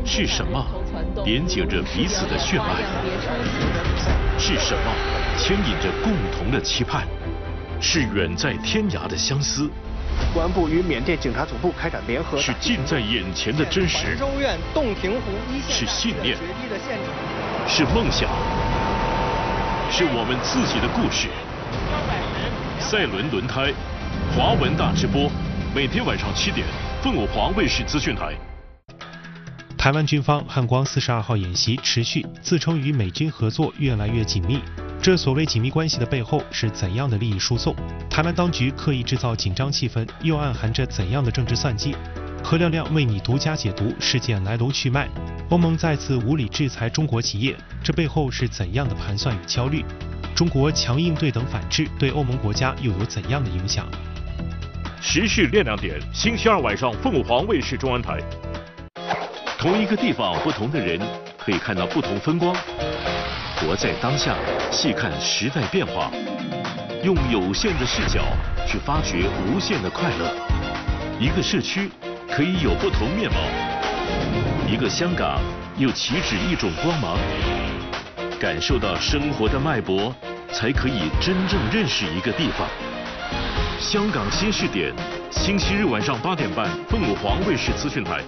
是什么连接着彼此的血脉？是什么牵引着共同的期盼？是远在天涯的相思。 公安部与缅甸警察总部开展联合。 是近在眼前的真实。 州院洞庭湖一线。 是信念。是梦想。是我们自己的故事。赛伦轮胎，华文大直播，每天晚上7点，凤凰华卫视资讯台。 台湾军方汉光42号演习持续，自称与美军合作越来越紧密。这所谓紧密关系的背后是怎样的利益输送？台湾当局刻意制造紧张气氛，又暗含着怎样的政治算计？何亮亮为你独家解读事件来龙去脉。欧盟再次无理制裁中国企业，这背后是怎样的盘算与焦虑？中国强硬对等反制对欧盟国家又有怎样的影响？ 时事练亮点，星期二晚上凤凰卫视中央台。同一个地方，不同的人，可以看到不同风光。活在当下，细看时代变化，用有限的视角去发掘无限的快乐。一个社区可以有不同面貌，一个香港又岂止一种光芒。感受到生活的脉搏，才可以真正认识一个地方。香港新视点，星期日晚上8点半，凤凰卫视资讯台。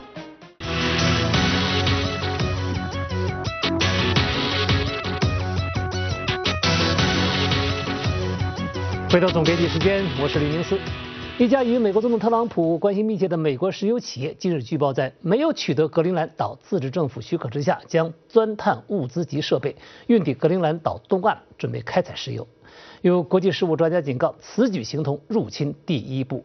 回到总编辑时间，我是李明思。一家与美国总统特朗普关系密切的美国石油企业近日据报，在没有取得格陵兰岛自治政府许可之下，将钻探物资及设备运抵格陵兰岛东岸，准备开采石油。有国际事务专家警告，此举形同入侵第一步。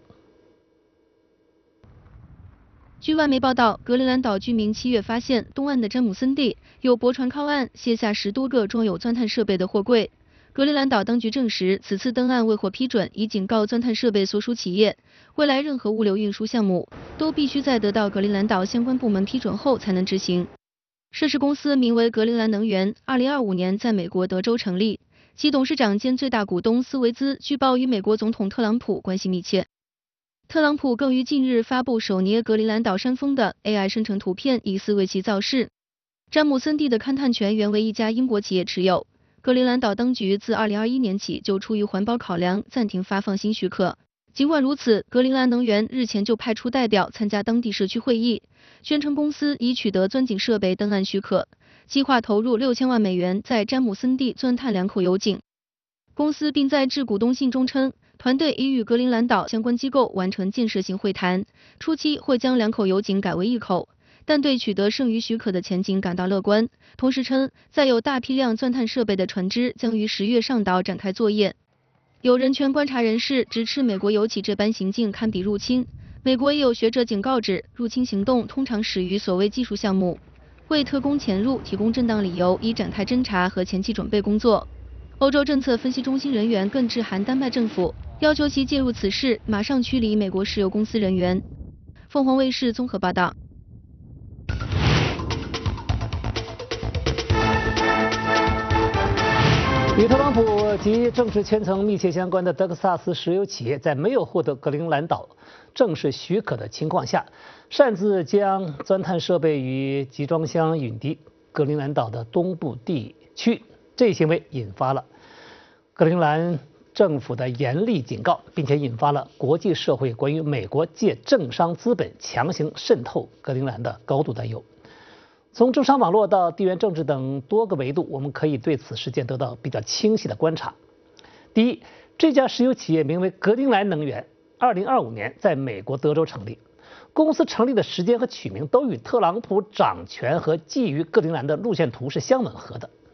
据外媒报道，格陵兰岛居民7月发现东岸的詹姆森地有驳船靠岸，卸下10多个装有钻探设备的货柜。格陵兰岛当局证实，此次登岸未获批准，已警告钻探设备所属企业，未来任何物流运输项目都必须在得到格陵兰岛相关部门批准后才能执行。涉事公司名为格陵兰能源，2025年在美国德州成立，其董事长兼最大股东斯维兹据报与美国总统特朗普关系密切。特朗普更于近日发布手捏格陵兰岛山峰的 AI 生成图片，疑似为其造势。詹姆森地的勘探权原为一家英国企业持有。格陵兰岛当局自2021年起就出于环保考量暂停发放新许可。尽管如此，格陵兰能源日前就派出代表参加当地社区会议，宣称公司已取得钻井设备登岸许可，计划投入6000万美元在詹姆森地钻探2口油井。公司并在致股东信中称，团队已与格陵兰岛相关机构完成建设性会谈，初期会将2口油井改为1口。但对取得剩余许可的前景感到乐观，同时称载有大批量钻探设备的船只将于10月上岛展开作业。有人权观察人士直斥美国油企这般行径堪比入侵。美国也有学者警告指，入侵行动通常始于所谓技术项目，为特工潜入提供正当理由，以展开侦查和前期准备工作。欧洲政策分析中心人员更致函丹麦政府，要求其介入此事，马上驱离美国石油公司人员。凤凰卫视综合报道。 与特朗普及政治圈层密切相关的德克萨斯石油企业，在没有获得格陵兰岛正式许可的情况下，擅自将钻探设备与集装箱运抵格陵兰岛的东部地区，这一行为引发了格陵兰政府的严厉警告，并且引发了国际社会关于美国借政商资本强行渗透格陵兰的高度担忧。从政商网络到地缘政治等多个维度，我们可以对此事件得到比较清晰的观察。第一，这家石油企业名为格陵兰能源，2025年在美国德州成立。公司成立的时间和取名都与特朗普掌权和觊觎格陵兰的路线图是相吻合的。